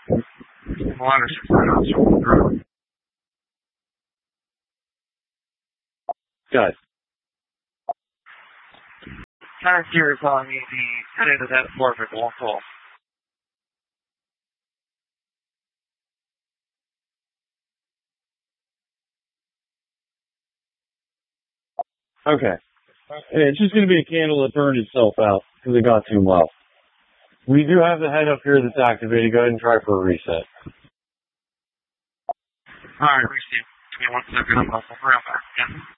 Ladder 6 right on Silver Road. Good. Trying to you're calling me the head into that floor for the call. Okay. It's just going to be a candle that burned itself out because it got too low. We do have the head up here that's activated. Go ahead and try for a reset. Alright, receive. Give me 1 second. I'm off. I'll bring it back again.